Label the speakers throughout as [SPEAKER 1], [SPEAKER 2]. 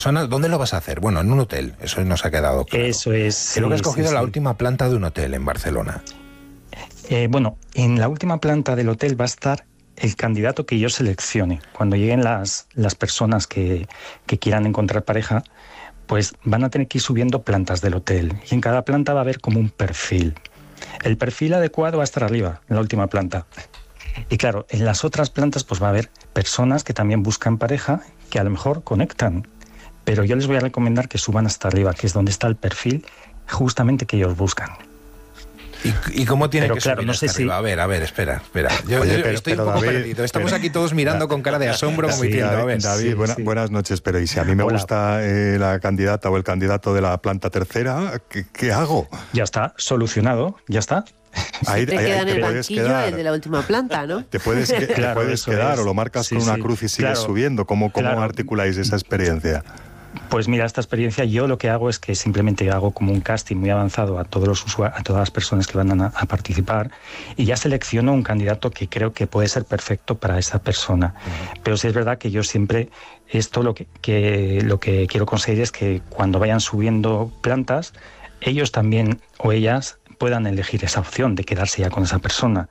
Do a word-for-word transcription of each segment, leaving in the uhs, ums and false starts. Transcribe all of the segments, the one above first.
[SPEAKER 1] ¿Dónde lo vas a hacer? Bueno, en un hotel, eso nos ha quedado claro.
[SPEAKER 2] Eso es.
[SPEAKER 1] Creo que has cogido
[SPEAKER 2] sí,
[SPEAKER 1] la
[SPEAKER 2] sí.
[SPEAKER 1] última planta de un hotel en Barcelona.
[SPEAKER 2] Eh, bueno, en la última planta del hotel va a estar el candidato que yo seleccione. Cuando lleguen las, las personas que, que quieran encontrar pareja, pues van a tener que ir subiendo plantas del hotel. Y en cada planta va a haber como un perfil. El perfil adecuado va a estar arriba, en la última planta. Y claro, en las otras plantas pues va a haber personas que también buscan pareja, que a lo mejor conectan. Pero yo les voy a recomendar que suban hasta arriba, que es donde está el perfil justamente que ellos buscan.
[SPEAKER 1] ¿Y, y cómo tiene
[SPEAKER 2] pero
[SPEAKER 1] que
[SPEAKER 2] claro,
[SPEAKER 1] subir
[SPEAKER 2] no
[SPEAKER 1] hasta
[SPEAKER 2] sé
[SPEAKER 1] arriba?
[SPEAKER 2] Si...
[SPEAKER 1] A ver, a ver, espera, espera. Yo,
[SPEAKER 3] Oye,
[SPEAKER 1] yo
[SPEAKER 3] pero,
[SPEAKER 1] estoy
[SPEAKER 3] pero
[SPEAKER 1] un poco
[SPEAKER 3] David,
[SPEAKER 1] perdido. Estamos
[SPEAKER 3] pero,
[SPEAKER 1] aquí todos mirando con cara de asombro, como
[SPEAKER 3] sí,
[SPEAKER 1] diciendo,
[SPEAKER 3] David,
[SPEAKER 1] a ver.
[SPEAKER 3] David
[SPEAKER 2] sí,
[SPEAKER 3] buena,
[SPEAKER 2] sí.
[SPEAKER 3] buenas noches, pero ¿y si a mí me
[SPEAKER 2] Hola.
[SPEAKER 3] gusta eh, la candidata o el candidato de la planta tercera, ¿qué, qué hago?
[SPEAKER 2] Ya está, solucionado, ya está.
[SPEAKER 3] Ahí,
[SPEAKER 4] te
[SPEAKER 3] ahí,
[SPEAKER 4] queda
[SPEAKER 3] ahí
[SPEAKER 4] en
[SPEAKER 3] te
[SPEAKER 4] el
[SPEAKER 3] puedes
[SPEAKER 4] banquillo
[SPEAKER 3] quedar.
[SPEAKER 4] el de la última planta, ¿no?
[SPEAKER 3] Te puedes, te
[SPEAKER 2] Claro,
[SPEAKER 3] puedes
[SPEAKER 2] eso
[SPEAKER 3] quedar
[SPEAKER 2] es.
[SPEAKER 3] o lo marcas
[SPEAKER 2] Sí,
[SPEAKER 3] con una
[SPEAKER 2] sí.
[SPEAKER 3] cruz y sigues
[SPEAKER 2] Claro.
[SPEAKER 3] subiendo. ¿Cómo, cómo
[SPEAKER 2] Claro.
[SPEAKER 3] articuláis esa experiencia?
[SPEAKER 2] Pues mira, esta experiencia yo lo que hago es que simplemente hago como un casting muy avanzado a todos los usuarios, a todas las personas que van a, a participar, y ya selecciono un candidato que creo que puede ser perfecto para esa persona. Uh-huh. Pero sí es verdad que yo siempre, esto lo que, que, lo que quiero conseguir es que cuando vayan subiendo plantas, ellos también o ellas puedan elegir esa opción de quedarse ya con esa persona,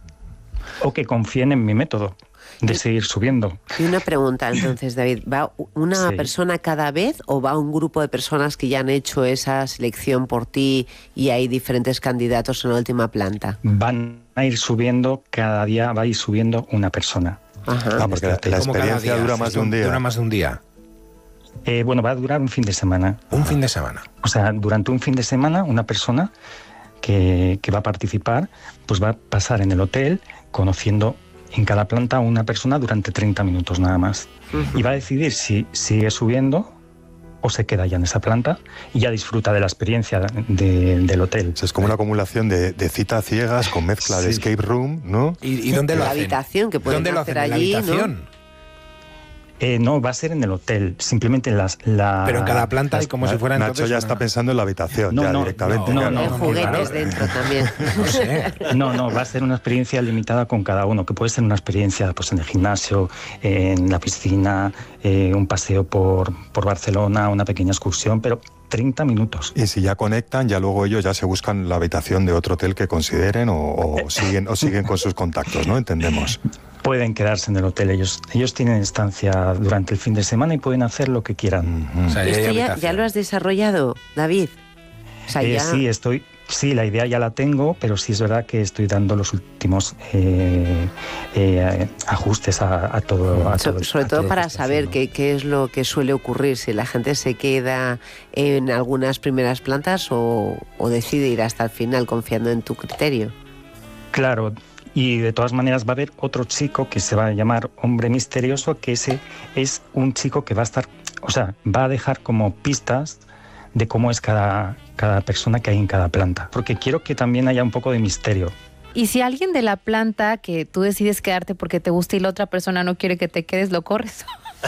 [SPEAKER 2] o que confíen en mi método de seguir subiendo.
[SPEAKER 4] Y una pregunta entonces, David, ¿va una
[SPEAKER 2] sí.
[SPEAKER 4] persona cada vez o va un grupo de personas que ya han hecho esa selección por ti y hay diferentes candidatos en la última planta?
[SPEAKER 2] Van a ir subiendo, cada día va a ir subiendo una persona.
[SPEAKER 4] Ajá.
[SPEAKER 3] Ah, porque la, la experiencia dura más de un día.
[SPEAKER 1] Dura más de un día.
[SPEAKER 2] Eh, bueno, va a durar un fin de semana.
[SPEAKER 1] Un fin de semana.
[SPEAKER 2] O sea, durante un fin de semana una persona que, que va a participar pues va a pasar en el hotel conociendo en cada planta a una persona durante treinta minutos nada más. Uh-huh. Y va a decidir si sigue subiendo o se queda ya en esa planta y ya disfruta de la experiencia de, del hotel.
[SPEAKER 3] O sea, es como una acumulación de, de citas ciegas con mezcla sí. de escape room, ¿no?
[SPEAKER 1] ¿Y, y dónde lo
[SPEAKER 4] la
[SPEAKER 1] hacen?
[SPEAKER 4] La habitación que pueden
[SPEAKER 1] ¿Dónde lo
[SPEAKER 4] hacer
[SPEAKER 1] hacen?
[SPEAKER 4] allí,
[SPEAKER 1] ¿En la habitación?
[SPEAKER 4] ¿no?
[SPEAKER 2] Eh, no, va a ser en el hotel, simplemente en las... La,
[SPEAKER 1] Pero en cada planta
[SPEAKER 2] las,
[SPEAKER 1] hay como si fuera
[SPEAKER 3] Nacho
[SPEAKER 1] entonces
[SPEAKER 3] ya
[SPEAKER 1] una...
[SPEAKER 3] está pensando en la habitación,
[SPEAKER 2] no,
[SPEAKER 3] ya
[SPEAKER 2] no,
[SPEAKER 3] directamente.
[SPEAKER 2] No,
[SPEAKER 3] claro.
[SPEAKER 2] no,
[SPEAKER 4] Hay
[SPEAKER 2] no,
[SPEAKER 4] juguetes
[SPEAKER 2] claro.
[SPEAKER 4] dentro también.
[SPEAKER 1] No sé.
[SPEAKER 2] No, no, va a ser una experiencia limitada con cada uno, que puede ser una experiencia pues, en el gimnasio, en la piscina, eh, un paseo por, por Barcelona, una pequeña excursión, pero treinta minutos.
[SPEAKER 3] Y si ya conectan, ya luego ellos ya se buscan la habitación de otro hotel que consideren o, o, siguen, o siguen con sus contactos, ¿no? Entendemos.
[SPEAKER 2] Pueden quedarse en el hotel, ellos ellos tienen estancia durante el fin de semana y pueden hacer lo que quieran.
[SPEAKER 3] Uh-huh.
[SPEAKER 1] O sea,
[SPEAKER 4] ¿Esto ya, ya lo has desarrollado, David? O sea,
[SPEAKER 2] eh,
[SPEAKER 4] ya...
[SPEAKER 2] Sí, estoy... Sí, la idea ya la tengo, pero sí es verdad que estoy dando los últimos eh, eh, ajustes a, a todo. A
[SPEAKER 4] so,
[SPEAKER 2] todo
[SPEAKER 4] sobre
[SPEAKER 2] a
[SPEAKER 4] todo
[SPEAKER 2] todo
[SPEAKER 4] para saber qué, qué es lo que suele ocurrir, si la gente se queda en algunas primeras plantas o, o decide ir hasta el final confiando en tu criterio.
[SPEAKER 2] Claro, y de todas maneras va a haber otro chico que se va a llamar Hombre Misterioso, que ese es un chico que va a estar, o sea, va a dejar como pistas de cómo es cada, cada persona que hay en cada planta, porque quiero que también haya un poco de misterio.
[SPEAKER 5] Y si alguien de la planta que tú decides quedarte porque te gusta y la otra persona no quiere que te quedes, ¿lo corres?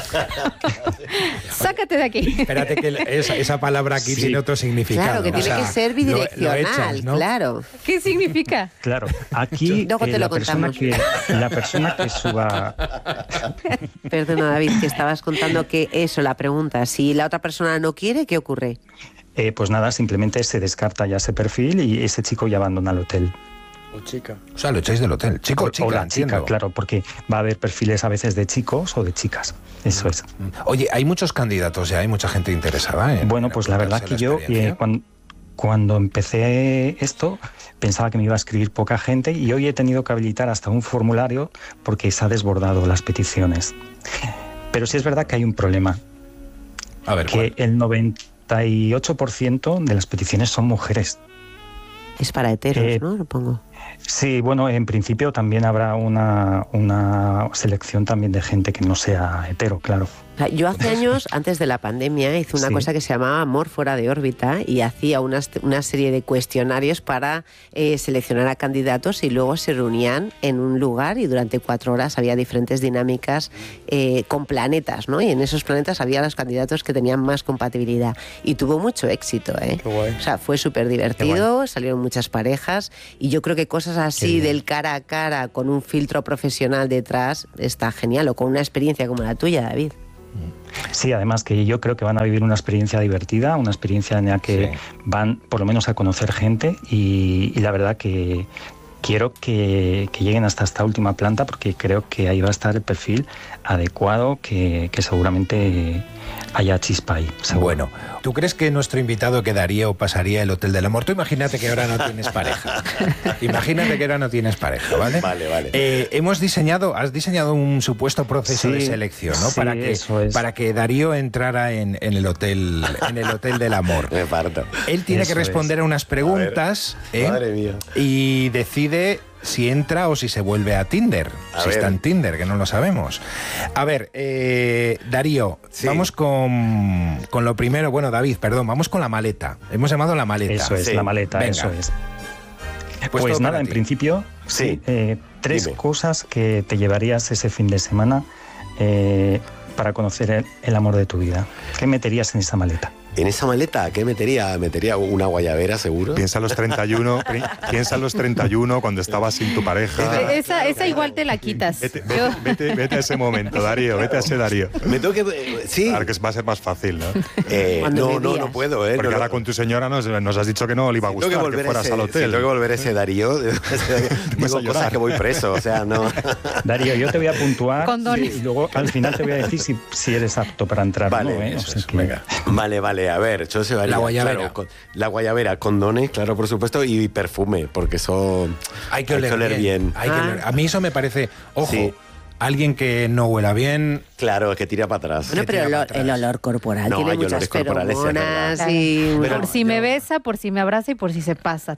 [SPEAKER 5] Sácate de aquí.
[SPEAKER 1] Espérate que esa, esa palabra aquí
[SPEAKER 2] sí.
[SPEAKER 1] tiene otro significado.
[SPEAKER 4] Claro, que tiene
[SPEAKER 1] o sea,
[SPEAKER 4] que ser bidireccional,
[SPEAKER 1] lo, lo echas, ¿no?
[SPEAKER 4] claro.
[SPEAKER 5] ¿Qué significa?
[SPEAKER 2] Claro, aquí
[SPEAKER 4] Luego te
[SPEAKER 2] eh,
[SPEAKER 4] lo
[SPEAKER 2] la, persona que, la persona que suba...
[SPEAKER 4] Perdona, David, que estabas contando que eso, la pregunta, si la otra persona no quiere, ¿qué ocurre?
[SPEAKER 2] Eh, pues nada, simplemente se descarta ya ese perfil y ese chico ya abandona el hotel.
[SPEAKER 6] O chica.
[SPEAKER 1] O sea, lo echáis del hotel. Chico o chica,
[SPEAKER 2] o la
[SPEAKER 1] entiendo.
[SPEAKER 2] chica, claro, porque va a haber perfiles a veces de chicos o de chicas. Eso es.
[SPEAKER 1] Oye, hay muchos candidatos ya, hay mucha gente interesada en...
[SPEAKER 2] Bueno,
[SPEAKER 1] en
[SPEAKER 2] pues la verdad que
[SPEAKER 1] la
[SPEAKER 2] yo, eh, cuando, cuando empecé esto, pensaba que me iba a escribir poca gente y hoy he tenido que habilitar hasta un formulario porque se ha desbordado las peticiones. Pero sí es verdad que hay un problema.
[SPEAKER 1] A ver,
[SPEAKER 2] que
[SPEAKER 1] ¿cuál?
[SPEAKER 2] el noventa y ocho por ciento de las peticiones son mujeres.
[SPEAKER 4] Es para heteros,
[SPEAKER 2] Eh,
[SPEAKER 4] ¿no? Lo pongo.
[SPEAKER 2] Sí, bueno, en principio también habrá una, una selección también de gente que no sea hetero, claro.
[SPEAKER 4] O sea, yo hace años, antes de la pandemia, hice una
[SPEAKER 2] Sí.
[SPEAKER 4] cosa que se llamaba Amor fuera de órbita y hacía unas, una serie de cuestionarios para eh, seleccionar a candidatos y luego se reunían en un lugar y durante cuatro horas había diferentes dinámicas eh, con planetas, ¿no? Y en esos planetas había los candidatos que tenían más compatibilidad y tuvo mucho éxito, ¿eh?
[SPEAKER 6] Qué guay.
[SPEAKER 4] O sea, fue súper divertido, salieron muchas parejas y yo creo que cosas así del cara a cara con un filtro profesional detrás está genial, o con una experiencia como la tuya, David.
[SPEAKER 2] Sí, además que yo creo que van a vivir una experiencia divertida, una experiencia en la que sí. van por lo menos a conocer gente y, y la verdad que quiero que, que lleguen hasta esta última planta porque creo que ahí va a estar el perfil adecuado que, que seguramente haya chispa ahí. Seguro.
[SPEAKER 1] Bueno, ¿tú crees que nuestro invitado quedaría o pasaría el Hotel del Amor? Tú imagínate que ahora no tienes pareja. Imagínate que ahora no tienes pareja, ¿vale?
[SPEAKER 6] Vale, vale.
[SPEAKER 1] Eh, hemos diseñado, has diseñado un supuesto proceso sí, de selección, ¿no?
[SPEAKER 2] Sí,
[SPEAKER 1] para que
[SPEAKER 2] eso es.
[SPEAKER 1] para que Darío entrara en, en el hotel en el Hotel del Amor.
[SPEAKER 6] Me parto.
[SPEAKER 1] Él tiene
[SPEAKER 2] eso
[SPEAKER 1] que responder
[SPEAKER 2] es.
[SPEAKER 1] a unas preguntas,
[SPEAKER 6] a ver,
[SPEAKER 1] ¿eh?
[SPEAKER 6] Madre mía.
[SPEAKER 1] Y decide si entra o si se vuelve a Tinder.
[SPEAKER 6] A
[SPEAKER 1] si
[SPEAKER 6] ver.
[SPEAKER 1] está en Tinder, que no lo sabemos. A ver, eh, Darío,
[SPEAKER 6] sí.
[SPEAKER 1] vamos con, con lo primero. Bueno, David, perdón, vamos con la maleta. Hemos llamado la maleta.
[SPEAKER 2] Eso es,
[SPEAKER 1] sí.
[SPEAKER 2] la maleta,
[SPEAKER 1] Venga.
[SPEAKER 2] eso es.
[SPEAKER 1] Pues,
[SPEAKER 2] pues nada,
[SPEAKER 1] para
[SPEAKER 2] en
[SPEAKER 1] ti.
[SPEAKER 2] principio,
[SPEAKER 6] Sí.
[SPEAKER 2] sí, eh, tres
[SPEAKER 6] Dime.
[SPEAKER 2] cosas que te llevarías ese fin de semana eh, para conocer el, el amor de tu vida. ¿Qué meterías en esa maleta?
[SPEAKER 6] ¿En esa maleta qué metería? ¿Metería una guayabera, seguro?
[SPEAKER 3] Piensa en los treinta y uno, piensa en los treinta y uno cuando estabas sin tu pareja.
[SPEAKER 5] Esa, esa igual te la quitas.
[SPEAKER 3] Vete,
[SPEAKER 5] Yo-
[SPEAKER 3] vete, vete, vete a ese momento, Darío, vete a ese Darío.
[SPEAKER 6] Me tengo que... eh, Sí.
[SPEAKER 3] Claro que va a ser más fácil, ¿no?
[SPEAKER 6] Eh,
[SPEAKER 4] Cuando
[SPEAKER 6] no, no,
[SPEAKER 4] bebías.
[SPEAKER 6] no puedo, ¿eh?
[SPEAKER 3] Porque
[SPEAKER 6] no,
[SPEAKER 3] ahora
[SPEAKER 6] no.
[SPEAKER 3] con tu señora nos, nos has dicho que no le iba a
[SPEAKER 6] Tengo
[SPEAKER 3] gustar que,
[SPEAKER 6] volver
[SPEAKER 3] fueras
[SPEAKER 6] ese,
[SPEAKER 3] al
[SPEAKER 6] sí,
[SPEAKER 3] hotel.
[SPEAKER 6] tengo que volver ese Darío. Tengo
[SPEAKER 3] a llorar.
[SPEAKER 6] cosas que voy preso, o sea, no...
[SPEAKER 2] Darío, yo te voy a puntuar
[SPEAKER 5] Condones.
[SPEAKER 2] y luego al final te voy a decir si, si eres apto para entrar
[SPEAKER 6] Vale,
[SPEAKER 2] o no. ¿eh? O
[SPEAKER 6] eso
[SPEAKER 2] sea
[SPEAKER 6] es,
[SPEAKER 2] que-
[SPEAKER 1] venga.
[SPEAKER 6] Vale, vale, a ver, yo se varía,
[SPEAKER 1] La guayabera.
[SPEAKER 6] claro, con- la guayabera, condones, claro, por supuesto, y perfume, porque eso
[SPEAKER 1] Hay que oler, bien. Hay que
[SPEAKER 4] Ah.
[SPEAKER 1] oler. A mí eso me parece, ojo,
[SPEAKER 6] Sí.
[SPEAKER 1] alguien que no huela bien.
[SPEAKER 6] Claro, que tira para atrás.
[SPEAKER 4] Bueno,
[SPEAKER 1] Se
[SPEAKER 4] pero
[SPEAKER 1] tira
[SPEAKER 4] el,
[SPEAKER 1] para
[SPEAKER 4] o-
[SPEAKER 1] atrás.
[SPEAKER 4] el olor corporal
[SPEAKER 6] No,
[SPEAKER 4] tiene
[SPEAKER 6] hay
[SPEAKER 4] muchas
[SPEAKER 6] olores corporales, es
[SPEAKER 4] feromonas
[SPEAKER 6] verdad.
[SPEAKER 4] y...
[SPEAKER 6] Pero-
[SPEAKER 5] por si me besa, por si me abraza y por si se pasa.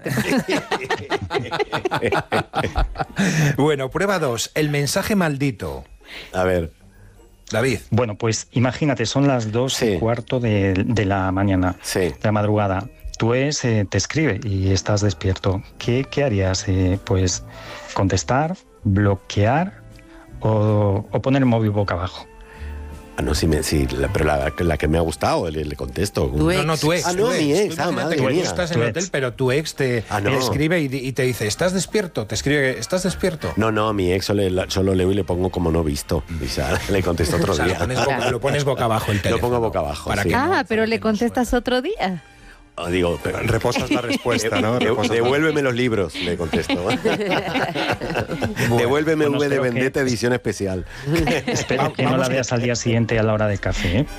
[SPEAKER 1] Bueno, prueba dos. El mensaje maldito.
[SPEAKER 6] A ver,
[SPEAKER 1] David.
[SPEAKER 2] Bueno, pues imagínate, son las dos
[SPEAKER 6] Sí.
[SPEAKER 2] y cuarto de, de la mañana,
[SPEAKER 6] sí.
[SPEAKER 2] de la madrugada. Tu ex eh, te escribe y estás despierto. ¿Qué, qué harías? Eh, pues contestar, bloquear o, o poner el móvil boca abajo.
[SPEAKER 6] Ah, no, sí, me, sí la, pero la, la que me ha gustado, le, le contesto.
[SPEAKER 4] Tu
[SPEAKER 1] No,
[SPEAKER 4] ex.
[SPEAKER 1] no, tu ex.
[SPEAKER 6] Ah,
[SPEAKER 1] tu
[SPEAKER 6] no, mi ex.
[SPEAKER 1] Tú
[SPEAKER 6] Ah,
[SPEAKER 1] imagínate
[SPEAKER 6] madre
[SPEAKER 1] que tú
[SPEAKER 6] mía.
[SPEAKER 1] estás en
[SPEAKER 2] Tu
[SPEAKER 1] el
[SPEAKER 2] ex.
[SPEAKER 1] hotel, pero tu ex te,
[SPEAKER 6] Ah, no.
[SPEAKER 1] te escribe y, y te dice, ¿estás despierto? Te escribe, ¿estás despierto?
[SPEAKER 6] No, no, mi ex solo, le- solo leo y le pongo como no visto. Y ya, le contesto otro
[SPEAKER 1] O sea, lo
[SPEAKER 6] día.
[SPEAKER 1] pones, boca, lo pones boca abajo el teléfono.
[SPEAKER 6] pongo boca abajo,
[SPEAKER 1] Para
[SPEAKER 6] sí.
[SPEAKER 1] que no-
[SPEAKER 5] Ah, pero
[SPEAKER 1] para
[SPEAKER 5] le
[SPEAKER 1] que no
[SPEAKER 5] contestas otro día.
[SPEAKER 6] Ah, Digo, pero,
[SPEAKER 3] Reposas la respuesta, ¿no?
[SPEAKER 6] de-
[SPEAKER 3] Reposas la-
[SPEAKER 6] devuélveme los libros, le contesto. Devuélveme
[SPEAKER 2] Bueno,
[SPEAKER 6] V de
[SPEAKER 2] espero que-
[SPEAKER 6] Vendetta edición especial.
[SPEAKER 2] Espero que no la
[SPEAKER 1] vamos-
[SPEAKER 2] veas al día siguiente a la hora de café. ¿eh?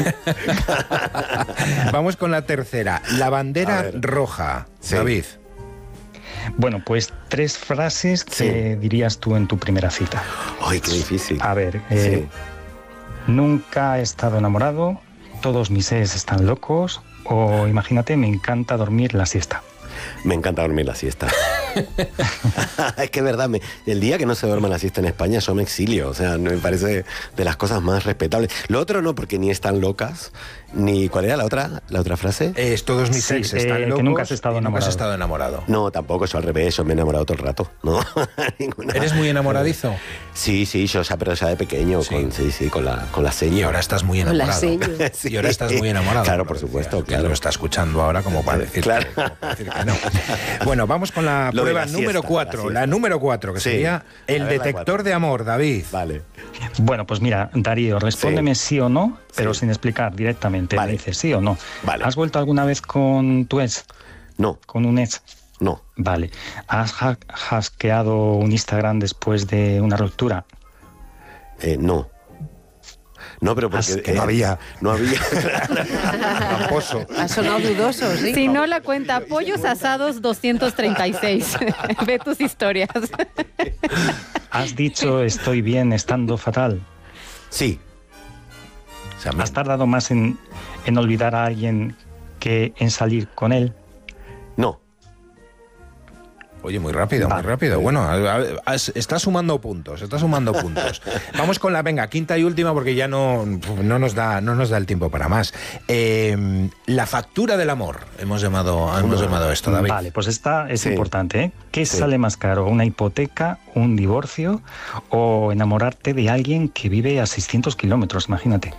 [SPEAKER 1] Vamos con la tercera. La
[SPEAKER 6] A
[SPEAKER 1] bandera
[SPEAKER 6] ver.
[SPEAKER 1] roja.
[SPEAKER 6] Sí.
[SPEAKER 1] David.
[SPEAKER 2] Bueno, pues tres frases que dirías tú en tu primera cita.
[SPEAKER 6] Ay, qué difícil.
[SPEAKER 2] A ver, eh, nunca he estado enamorado, todos mis ex están locos, o imagínate, me encanta dormir la siesta.
[SPEAKER 6] Me encanta dormir la siesta. Es que es verdad, me- el día que no se duerma la siesta en España yo me exilio, o sea, me parece de las cosas más respetables. Lo otro no, porque ni están locas, ni... ¿Cuál era la otra, la otra frase?
[SPEAKER 1] Es todos mis
[SPEAKER 2] Sí,
[SPEAKER 1] ex
[SPEAKER 2] eh,
[SPEAKER 1] están
[SPEAKER 2] que
[SPEAKER 1] locos
[SPEAKER 2] nunca has estado
[SPEAKER 1] y nunca has
[SPEAKER 2] enamorado.
[SPEAKER 1] estado enamorado.
[SPEAKER 6] No, tampoco, yo al revés, yo me he enamorado todo el rato, ¿no? Ninguna.
[SPEAKER 1] ¿Eres muy enamoradizo?
[SPEAKER 6] Sí, sí, yo ya, pero ya de pequeño,
[SPEAKER 1] Sí.
[SPEAKER 6] con, sí, sí, con la, con la seña.
[SPEAKER 1] Y ahora estás muy
[SPEAKER 4] Con la
[SPEAKER 1] enamorado.
[SPEAKER 4] seña.
[SPEAKER 6] Sí.
[SPEAKER 1] Y ahora estás muy enamorado.
[SPEAKER 6] Claro,
[SPEAKER 1] lo
[SPEAKER 6] por
[SPEAKER 1] decías.
[SPEAKER 6] supuesto,
[SPEAKER 1] Y
[SPEAKER 6] claro.
[SPEAKER 1] Lo está escuchando ahora como para decir,
[SPEAKER 6] Claro.
[SPEAKER 1] que, como para decir que no. Bueno, vamos con la
[SPEAKER 6] Lo de
[SPEAKER 1] prueba
[SPEAKER 6] la
[SPEAKER 1] número
[SPEAKER 6] siesta,
[SPEAKER 1] cuatro.
[SPEAKER 6] la
[SPEAKER 1] La,
[SPEAKER 6] siesta.
[SPEAKER 1] número cuatro, que
[SPEAKER 6] Sí.
[SPEAKER 1] sería
[SPEAKER 6] A
[SPEAKER 1] el
[SPEAKER 6] ver, la
[SPEAKER 1] detector
[SPEAKER 6] cuatro.
[SPEAKER 1] de amor, David.
[SPEAKER 6] Vale.
[SPEAKER 2] Bueno, pues mira, Darío, respóndeme sí, o no, pero
[SPEAKER 6] Sí.
[SPEAKER 2] sin explicar directamente.
[SPEAKER 6] Vale.
[SPEAKER 2] Me dices sí o no.
[SPEAKER 6] Vale.
[SPEAKER 2] ¿Has vuelto alguna vez con tu ex?
[SPEAKER 6] No,
[SPEAKER 2] ¿Con un ex?
[SPEAKER 6] no.
[SPEAKER 2] Vale. ¿Has ha- hackeado un Instagram después de una ruptura?
[SPEAKER 6] Eh, no. No, pero porque...
[SPEAKER 2] As-
[SPEAKER 3] que no había.
[SPEAKER 6] No había.
[SPEAKER 3] Tramposo.
[SPEAKER 4] Ha sonado dudoso, ¿sí?
[SPEAKER 5] Si no la cuenta, pollos asados doscientos treinta y seis. Ve tus historias.
[SPEAKER 2] ¿Has dicho estoy bien estando fatal?
[SPEAKER 6] Sí. O sea, me-
[SPEAKER 2] ¿Has tardado más en, en olvidar a alguien que en salir con él?
[SPEAKER 6] No.
[SPEAKER 1] Oye, muy rápido, muy
[SPEAKER 2] Vale.
[SPEAKER 1] rápido. Bueno, a- a- has- está sumando puntos, está sumando puntos. Vamos con la, venga, quinta y última porque ya no, no, nos, da, no nos da el tiempo para más. Eh, la factura del amor, hemos llamado, hemos llamado esto, David.
[SPEAKER 2] Vale, pues esta es
[SPEAKER 6] Sí.
[SPEAKER 2] importante. ¿eh? ¿Qué
[SPEAKER 6] Sí.
[SPEAKER 2] sale más caro? ¿Una hipoteca, un divorcio o enamorarte de alguien que vive a seiscientos kilómetros? Imagínate.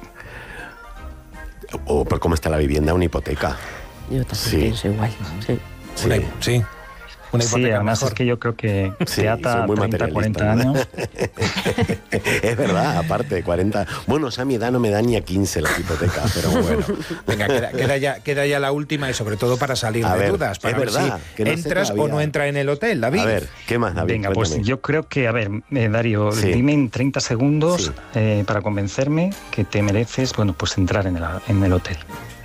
[SPEAKER 6] O por cómo está la vivienda, una hipoteca.
[SPEAKER 4] Yo también
[SPEAKER 6] Sí.
[SPEAKER 4] pienso igual. Sí.
[SPEAKER 6] Sí.
[SPEAKER 1] Una- sí. Una
[SPEAKER 2] Sí,
[SPEAKER 1] hipoteca
[SPEAKER 2] además
[SPEAKER 1] mejor.
[SPEAKER 2] es que yo creo que
[SPEAKER 6] Sí,
[SPEAKER 2] te ata
[SPEAKER 6] soy muy
[SPEAKER 2] treinta, cuarenta
[SPEAKER 6] materialista,
[SPEAKER 2] años.
[SPEAKER 6] Es verdad, aparte, cuarenta. Bueno, o sea, mi edad no me da ni a quince las hipotecas, pero bueno.
[SPEAKER 1] Venga, queda, queda ya, queda ya la última y sobre todo para salir
[SPEAKER 6] A
[SPEAKER 1] de
[SPEAKER 6] ver,
[SPEAKER 1] dudas, para
[SPEAKER 6] es
[SPEAKER 1] ver
[SPEAKER 6] verdad,
[SPEAKER 1] si
[SPEAKER 6] que no sé
[SPEAKER 1] entras o
[SPEAKER 6] todavía.
[SPEAKER 1] no entra en el hotel, David.
[SPEAKER 6] A ver, ¿qué más, David?
[SPEAKER 2] Venga, pues
[SPEAKER 6] Cuéntame.
[SPEAKER 2] yo creo que, a ver, eh, Darío,
[SPEAKER 6] Sí.
[SPEAKER 2] dime en treinta segundos
[SPEAKER 6] Sí.
[SPEAKER 2] eh, para convencerme que te mereces, bueno, pues entrar en el, en el hotel.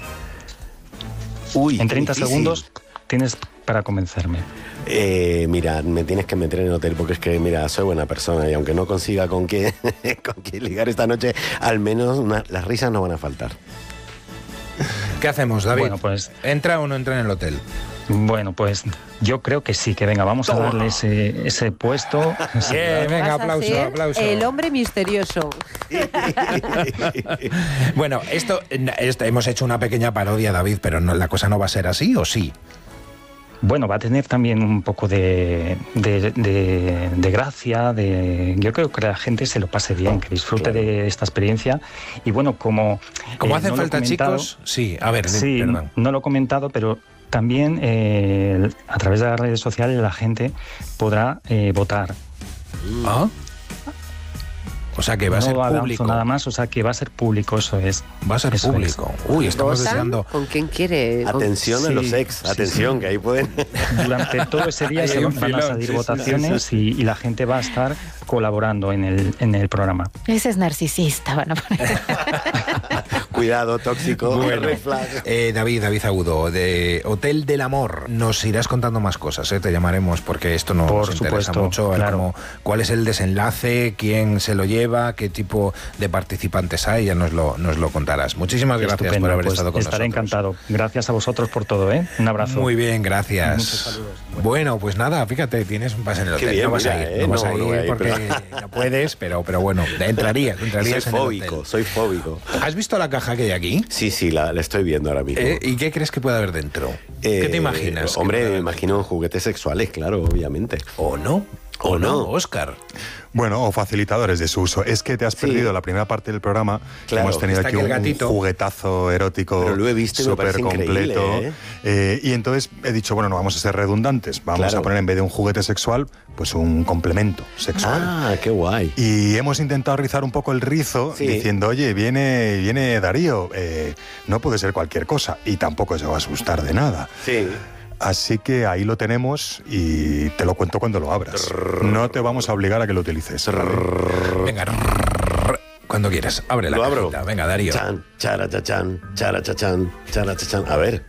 [SPEAKER 6] Uy,
[SPEAKER 2] En
[SPEAKER 6] qué
[SPEAKER 2] treinta
[SPEAKER 6] difícil.
[SPEAKER 2] segundos tienes para convencerme.
[SPEAKER 6] Eh, mira, me tienes que meter en el hotel porque es que, mira, soy buena persona y aunque no consiga con qué, con qué ligar esta noche, al menos una- las risas no van a faltar.
[SPEAKER 1] ¿Qué hacemos, David?
[SPEAKER 2] Bueno, pues-
[SPEAKER 1] ¿Entra o no entra en el hotel?
[SPEAKER 2] Bueno, pues yo creo que sí, que venga, vamos a darle ese, ese puesto.
[SPEAKER 1] Bien, venga,
[SPEAKER 4] Vas a
[SPEAKER 1] aplauso,
[SPEAKER 4] ser
[SPEAKER 1] aplauso.
[SPEAKER 4] El hombre misterioso.
[SPEAKER 1] Bueno, esto, esto- hemos hecho una pequeña parodia, David, pero no, la cosa no va a ser así, ¿o sí?
[SPEAKER 2] Bueno, va a tener también un poco de, de, de- de gracia, de, yo creo que la gente se lo pase bien, que disfrute
[SPEAKER 6] Claro.
[SPEAKER 2] de esta experiencia. Y bueno, como...
[SPEAKER 1] Como
[SPEAKER 2] eh,
[SPEAKER 1] hacen
[SPEAKER 2] no lo he
[SPEAKER 1] falta
[SPEAKER 2] comentado-
[SPEAKER 1] chicos, sí, a ver,
[SPEAKER 2] Sí,
[SPEAKER 1] perdón.
[SPEAKER 2] no lo he comentado, pero también eh, a través de las redes sociales la gente podrá eh, votar.
[SPEAKER 1] ¿Ah? O sea que va a
[SPEAKER 2] no
[SPEAKER 1] ser
[SPEAKER 2] avanzo
[SPEAKER 1] público.
[SPEAKER 2] nada más, o sea que va a ser público, eso es.
[SPEAKER 1] Va a ser
[SPEAKER 2] Eso es.
[SPEAKER 1] público. Uy, estamos
[SPEAKER 4] ¿Votan?
[SPEAKER 1] deseando.
[SPEAKER 4] ¿Con quién quiere? Con-
[SPEAKER 6] Atención a
[SPEAKER 2] Sí,
[SPEAKER 6] los ex,
[SPEAKER 2] sí,
[SPEAKER 6] atención,
[SPEAKER 2] sí.
[SPEAKER 6] que ahí pueden...
[SPEAKER 2] Durante todo ese día
[SPEAKER 1] Ahí
[SPEAKER 2] se
[SPEAKER 1] hay un
[SPEAKER 2] van a
[SPEAKER 1] filón,
[SPEAKER 2] salir
[SPEAKER 1] sí, sí,
[SPEAKER 2] votaciones
[SPEAKER 1] sí,
[SPEAKER 2] Y, y la gente va a estar colaborando en el, en el programa.
[SPEAKER 5] Ese es narcisista, van a poner.
[SPEAKER 6] Cuidado, tóxico,
[SPEAKER 1] Bueno,
[SPEAKER 6] red flag.
[SPEAKER 1] eh, David, David Agudo, de Hotel del Amor. Nos irás contando más cosas, ¿eh? Te llamaremos porque esto nos
[SPEAKER 2] Por
[SPEAKER 1] interesa
[SPEAKER 2] supuesto,
[SPEAKER 1] mucho. el
[SPEAKER 2] claro.
[SPEAKER 1] cómo- cuál es el desenlace, quién se lo lleva, qué tipo de participantes hay, ya nos lo, nos lo contarás. Muchísimas gracias
[SPEAKER 2] Estupendo,
[SPEAKER 1] por haber
[SPEAKER 2] pues
[SPEAKER 1] estado con
[SPEAKER 2] estaré
[SPEAKER 1] nosotros.
[SPEAKER 2] encantado. Gracias a vosotros por todo, ¿eh? Un abrazo.
[SPEAKER 1] Muy bien, gracias.
[SPEAKER 2] Muchos saludos.
[SPEAKER 1] Bueno, pues nada, fíjate, tienes un pase en el
[SPEAKER 6] Qué
[SPEAKER 1] hotel.
[SPEAKER 6] bien,
[SPEAKER 1] no vas a
[SPEAKER 6] mira,
[SPEAKER 1] ir,
[SPEAKER 6] eh,
[SPEAKER 1] no vas
[SPEAKER 6] no,
[SPEAKER 1] a ir
[SPEAKER 6] no voy a ir,
[SPEAKER 1] porque
[SPEAKER 6] pero-
[SPEAKER 1] no puedes, pero, pero bueno, entrarías,
[SPEAKER 6] Soy
[SPEAKER 1] entrarías en el
[SPEAKER 6] fóbico,
[SPEAKER 1] hotel.
[SPEAKER 6] soy fóbico.
[SPEAKER 1] ¿Has visto la caja que hay aquí?
[SPEAKER 6] Sí, sí, la, la estoy viendo ahora mismo.
[SPEAKER 1] Eh, ¿Y qué crees que puede haber dentro? ¿Qué te
[SPEAKER 6] Eh,
[SPEAKER 1] imaginas? que
[SPEAKER 6] Hombre,
[SPEAKER 1] puede
[SPEAKER 6] me
[SPEAKER 1] haber
[SPEAKER 6] imagino juguetes sexuales, claro, obviamente.
[SPEAKER 1] dentro? ¿O no?
[SPEAKER 6] ¿O no?
[SPEAKER 1] Óscar?
[SPEAKER 3] Bueno, o facilitadores de su uso. Es que te has
[SPEAKER 6] Sí.
[SPEAKER 3] perdido la primera parte del programa.
[SPEAKER 6] Claro,
[SPEAKER 3] Hemos tenido
[SPEAKER 1] está
[SPEAKER 3] aquí
[SPEAKER 1] aquí
[SPEAKER 3] un,
[SPEAKER 1] el gatito.
[SPEAKER 3] un juguetazo erótico
[SPEAKER 6] Pero lo he visto y me
[SPEAKER 3] súper
[SPEAKER 6] parece increíble,
[SPEAKER 3] completo.
[SPEAKER 6] ¿eh?
[SPEAKER 3] Eh, y entonces he dicho, bueno, no vamos a ser redundantes. Vamos
[SPEAKER 6] Claro.
[SPEAKER 3] a poner en vez de un juguete sexual, pues un complemento sexual.
[SPEAKER 6] Ah, qué guay.
[SPEAKER 3] Y hemos intentado rizar un poco el rizo
[SPEAKER 6] Sí.
[SPEAKER 3] diciendo, oye, viene, viene Darío, eh, no puede ser cualquier cosa y tampoco se va a asustar de nada.
[SPEAKER 6] Sí.
[SPEAKER 3] Así que ahí lo tenemos y te lo cuento cuando lo abras. No te vamos a obligar a que lo utilices.
[SPEAKER 1] Venga, cuando quieras, abre la
[SPEAKER 6] Lo abro.
[SPEAKER 1] cajita. Venga, Darío.
[SPEAKER 6] Chan, chara, chachan, chara, chachan, chara, chachan. A ver.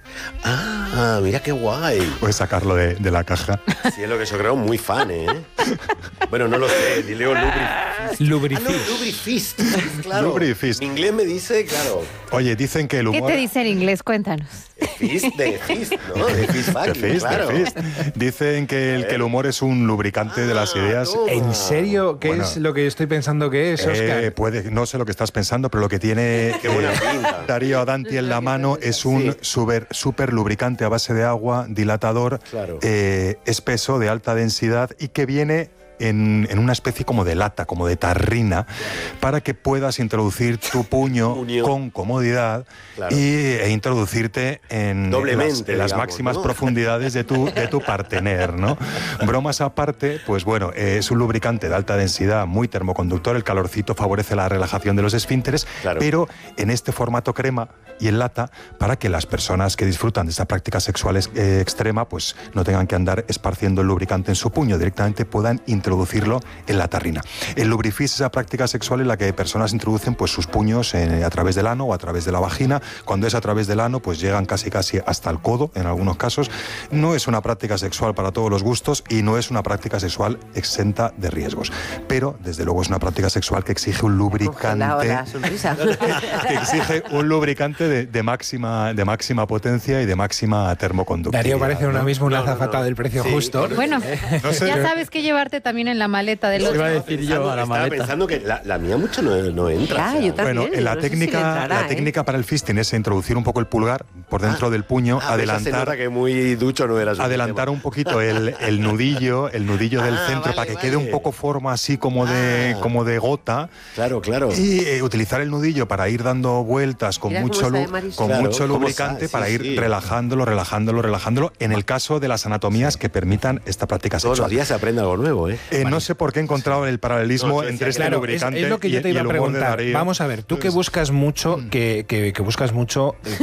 [SPEAKER 6] Ah, mira qué guay.
[SPEAKER 3] Puedes sacarlo de, de la caja.
[SPEAKER 6] Sí, es lo que yo creo, muy fan, ¿eh? Bueno, no lo sé, leo Lubrifist.
[SPEAKER 1] Lubrifish.
[SPEAKER 6] Ah, no, Lubrifist, claro.
[SPEAKER 3] Lubrifist.
[SPEAKER 6] Mi inglés me dice, claro,
[SPEAKER 3] Oye, dicen que el
[SPEAKER 5] ¿Qué
[SPEAKER 3] humor...
[SPEAKER 5] te dice en inglés? Cuéntanos.
[SPEAKER 6] fist de fist, ¿no? De fist
[SPEAKER 3] De
[SPEAKER 6] fucking,
[SPEAKER 3] fist, de
[SPEAKER 6] claro.
[SPEAKER 3] fist. Dicen que el, que el humor es un lubricante de las
[SPEAKER 6] Ah,
[SPEAKER 3] ideas.
[SPEAKER 6] toma.
[SPEAKER 1] ¿En serio? ¿Qué
[SPEAKER 3] Bueno.
[SPEAKER 1] es lo que yo estoy pensando que es, Óscar?
[SPEAKER 3] Eh, puede, no sé lo que estás pensando, pero lo que tiene
[SPEAKER 6] Qué buena
[SPEAKER 3] eh,
[SPEAKER 6] pinta.
[SPEAKER 3] Darío Adanti en la mano es un
[SPEAKER 6] Sí.
[SPEAKER 3] super, super lubricante a base de agua, dilatador,
[SPEAKER 6] Claro.
[SPEAKER 3] eh, espeso, de alta densidad y que viene en, en una especie como de lata, como de tarrina, para que puedas introducir tu puño
[SPEAKER 6] Puño.
[SPEAKER 3] con comodidad
[SPEAKER 6] Claro.
[SPEAKER 3] y, e introducirte en,
[SPEAKER 6] Doblemente,
[SPEAKER 3] en las, en las
[SPEAKER 6] digamos,
[SPEAKER 3] máximas
[SPEAKER 6] ¿no?
[SPEAKER 3] profundidades de tu, de tu partener, ¿no? Bromas aparte, pues bueno, eh, es un lubricante de alta densidad, muy termoconductor, el calorcito favorece la relajación de los esfínteres,
[SPEAKER 6] Claro.
[SPEAKER 3] pero en este formato crema y en lata, para que las personas que disfrutan de esta práctica sexual es- eh, extrema, pues no tengan que andar esparciendo el lubricante en su puño, directamente puedan introducirlo en la tarrina. El lubrifis es esa práctica sexual en la que personas introducen pues sus puños eh, a través del ano o a través de la vagina. Cuando es a través del ano, pues llegan casi casi hasta el codo en algunos casos. No es una práctica sexual para todos los gustos y no es una práctica sexual exenta de riesgos. Pero, desde luego, es una práctica sexual que exige un lubricante
[SPEAKER 4] Congela la sonrisa.
[SPEAKER 3] que exige un lubricante de, de máxima, de máxima potencia y de máxima termoconductividad.
[SPEAKER 1] Darío parece ahora
[SPEAKER 3] ¿no?
[SPEAKER 1] mismo una
[SPEAKER 6] No, no,
[SPEAKER 1] azafata
[SPEAKER 6] no.
[SPEAKER 1] del precio
[SPEAKER 6] Sí,
[SPEAKER 1] justo.
[SPEAKER 5] Bueno,
[SPEAKER 3] No sé,
[SPEAKER 5] ya
[SPEAKER 3] yo-
[SPEAKER 5] sabes que llevarte también también en la maleta del
[SPEAKER 7] Eso
[SPEAKER 5] otro.
[SPEAKER 7] iba a decir yo, a la
[SPEAKER 6] Estaba
[SPEAKER 7] maleta.
[SPEAKER 6] pensando que la, la mía mucho no, no entra.
[SPEAKER 4] Ya,
[SPEAKER 6] o sea,
[SPEAKER 4] yo también.
[SPEAKER 3] Bueno, en la
[SPEAKER 4] no sé si
[SPEAKER 3] técnica,
[SPEAKER 4] le entrará,
[SPEAKER 3] la
[SPEAKER 4] ¿eh?
[SPEAKER 3] técnica para el fisting es introducir un poco el pulgar por dentro
[SPEAKER 6] Ah.
[SPEAKER 3] del puño,
[SPEAKER 6] Ah, pues ya se nota
[SPEAKER 3] adelantar,
[SPEAKER 6] que muy ducho no era su
[SPEAKER 3] adelantar
[SPEAKER 6] tema.
[SPEAKER 3] un poquito el, el nudillo, el nudillo del
[SPEAKER 6] Ah,
[SPEAKER 3] centro
[SPEAKER 6] vale,
[SPEAKER 3] para que
[SPEAKER 6] vale.
[SPEAKER 3] quede un poco forma así como de,
[SPEAKER 6] Ah.
[SPEAKER 3] como de gota.
[SPEAKER 6] Claro, claro.
[SPEAKER 3] Y eh, utilizar el nudillo para ir dando vueltas con
[SPEAKER 4] Mira cómo
[SPEAKER 3] mucho,
[SPEAKER 4] sabe
[SPEAKER 3] lu-
[SPEAKER 4] Marisol.
[SPEAKER 3] con
[SPEAKER 6] Claro,
[SPEAKER 3] mucho
[SPEAKER 6] cómo
[SPEAKER 3] lubricante
[SPEAKER 6] sabe,
[SPEAKER 3] para
[SPEAKER 6] sí,
[SPEAKER 3] ir
[SPEAKER 6] sí.
[SPEAKER 3] relajándolo, relajándolo, relajándolo, en el caso de las anatomías que permitan esta práctica
[SPEAKER 6] Todos los
[SPEAKER 3] sexual.
[SPEAKER 6] días se aprende algo nuevo, ¿eh?
[SPEAKER 3] Eh, no sé por qué he encontrado el paralelismo
[SPEAKER 6] No, yo
[SPEAKER 3] entre
[SPEAKER 6] decía,
[SPEAKER 3] este
[SPEAKER 1] Claro, es,
[SPEAKER 3] lubricante
[SPEAKER 1] es lo que
[SPEAKER 3] y,
[SPEAKER 1] yo te
[SPEAKER 3] y
[SPEAKER 1] iba a
[SPEAKER 3] el humor de
[SPEAKER 1] preguntar.
[SPEAKER 3] Darío.
[SPEAKER 1] Vamos a ver, tú que buscas mucho, que, que, que buscas mucho